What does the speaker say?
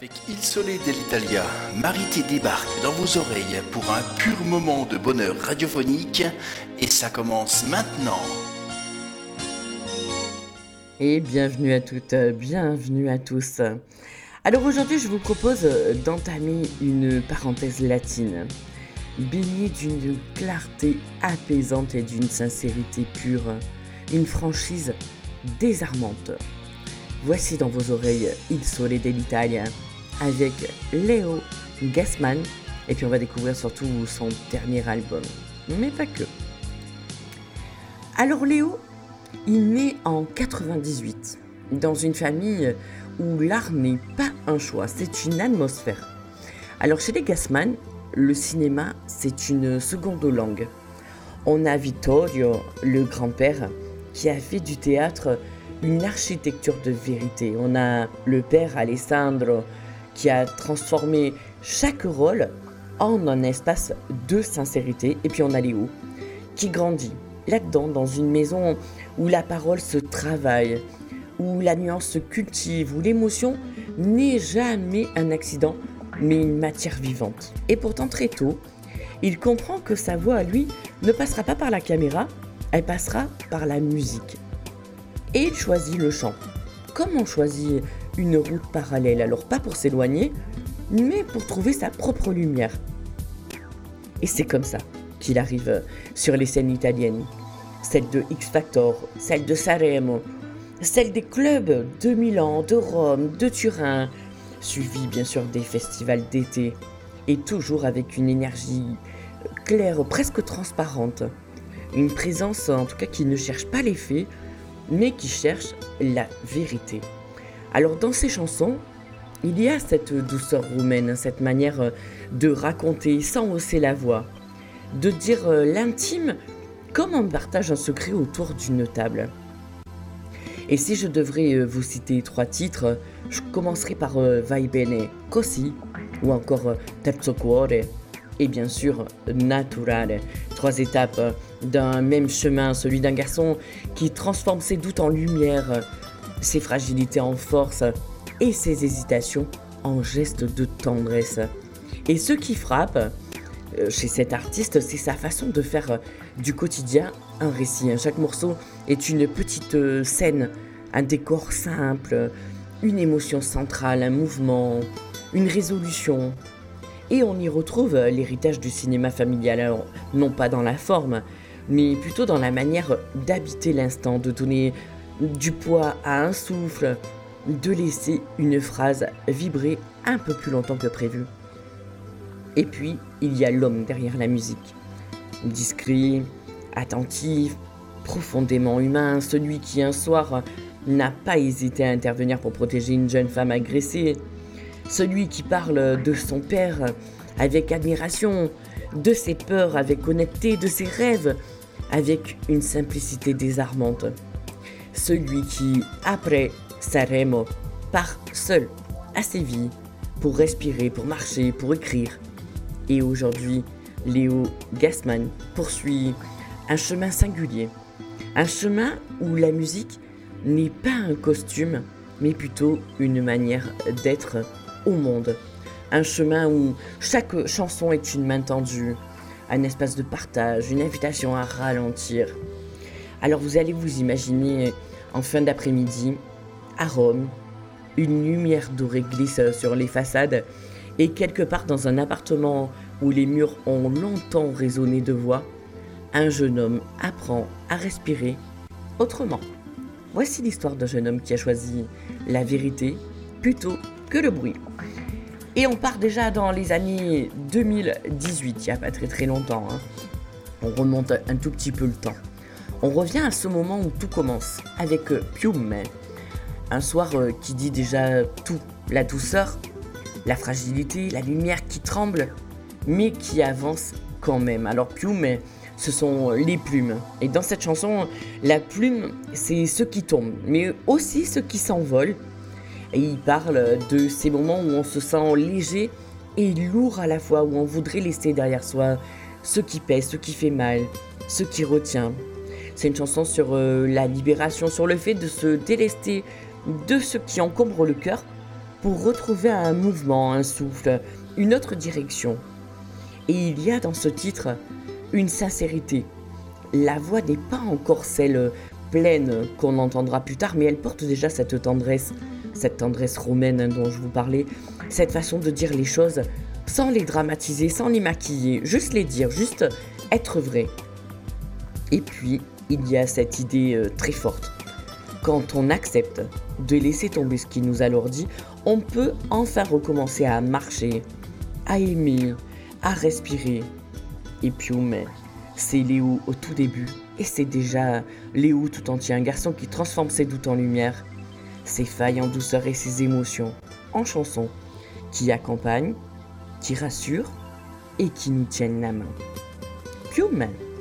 Avec Il Sole dell'Italia, Marité débarque dans vos oreilles pour un pur moment de bonheur radiophonique et ça commence maintenant. Et bienvenue à toutes, bienvenue à tous. Alors aujourd'hui je vous propose d'entamer une parenthèse latine, baignée d'une clarté apaisante et d'une sincérité pure, une franchise désarmante. Voici dans vos oreilles Il Sole dell'Italia avec Leo Gassman et puis on va découvrir surtout son dernier album, mais pas que. Alors Léo, il naît en 98 dans une famille où l'art n'est pas un choix, c'est une atmosphère. Alors chez les Gassman, le cinéma c'est une seconde langue. On a Vittorio, le grand-père, qui a fait du théâtre une architecture de vérité. On a le père Alessandro qui a transformé chaque rôle en un espace de sincérité. Et puis on a Léo qui grandit là-dedans dans une maison où la parole se travaille, où la nuance se cultive, où l'émotion n'est jamais un accident mais une matière vivante. Et pourtant très tôt, il comprend que sa voix à lui ne passera pas par la caméra, elle passera par la musique. Et il choisit le chant. Comme on choisit une route parallèle, alors pas pour s'éloigner, mais pour trouver sa propre lumière. Et c'est comme ça qu'il arrive sur les scènes italiennes. Celles de X Factor, celles de Sanremo, celles des clubs de Milan, de Rome, de Turin, suivi bien sûr des festivals d'été, et toujours avec une énergie claire, presque transparente. Une présence en tout cas qui ne cherche pas les faits, mais qui cherche la vérité. Alors dans ces chansons, il y a cette douceur roumaine, cette manière de raconter sans hausser la voix, de dire l'intime comme on partage un secret autour d'une table. Et si je devrais vous citer 3 titres, je commencerai par Vai bene così, ou encore Terzo cuore, et bien sûr Naturale. 3 étapes d'un même chemin, celui d'un garçon qui transforme ses doutes en lumière, ses fragilités en force et ses hésitations en gestes de tendresse. Et ce qui frappe chez cet artiste, c'est sa façon de faire du quotidien un récit. Chaque morceau est une petite scène, un décor simple, une émotion centrale, un mouvement, une résolution. Et on y retrouve l'héritage du cinéma familial, alors non pas dans la forme, mais plutôt dans la manière d'habiter l'instant, de donner du poids à un souffle, de laisser une phrase vibrer un peu plus longtemps que prévu. Et puis, il y a l'homme derrière la musique. Discret, attentif, profondément humain, celui qui un soir n'a pas hésité à intervenir pour protéger une jeune femme agressée. Celui qui parle de son père avec admiration, de ses peurs avec honnêteté, de ses rêves avec une simplicité désarmante. Celui qui, après Sanremo, part seul à Séville pour respirer, pour marcher, pour écrire. Et aujourd'hui, Leo Gassman poursuit un chemin singulier. Un chemin où la musique n'est pas un costume, mais plutôt une manière d'être au monde. Un chemin où chaque chanson est une main tendue, un espace de partage, une invitation à ralentir. Alors vous allez vous imaginer en fin d'après-midi, à Rome, une lumière dorée glisse sur les façades et quelque part dans un appartement où les murs ont longtemps résonné de voix, un jeune homme apprend à respirer autrement. Voici l'histoire d'un jeune homme qui a choisi la vérité plutôt que le bruit. Et on part déjà dans les années 2018, il n'y a pas très longtemps. On remonte un tout petit peu le temps. On revient à ce moment où tout commence, avec Piume. Un soir qui dit déjà tout, la douceur, la fragilité, la lumière qui tremble, mais qui avance quand même. Alors Piume, ce sont les plumes. Et dans cette chanson, la plume, c'est ce qui tombe, mais aussi ce qui s'envole. Et il parle de ces moments où on se sent léger et lourd à la fois, où on voudrait laisser derrière soi ce qui pèse, ce qui fait mal, ce qui retient. C'est une chanson sur la libération, sur le fait de se délester de ce qui encombre le cœur pour retrouver un mouvement, un souffle, une autre direction. Et il y a dans ce titre une sincérité. La voix n'est pas encore celle pleine qu'on entendra plus tard, mais elle porte déjà cette tendresse romaine dont je vous parlais, cette façon de dire les choses sans les dramatiser, sans les maquiller, juste les dire, juste être vrai. Et puis, il y a cette idée très forte. Quand on accepte de laisser tomber ce qui nous alourdit, on peut enfin recommencer à marcher, à aimer, à respirer. Et puis, c'est Léo au tout début. Et c'est déjà Léo tout entier, un garçon qui transforme ses doutes en lumière, ses failles en douceur et ses émotions en chansons, qui accompagnent, qui rassurent et qui nous tiennent la main. Piume.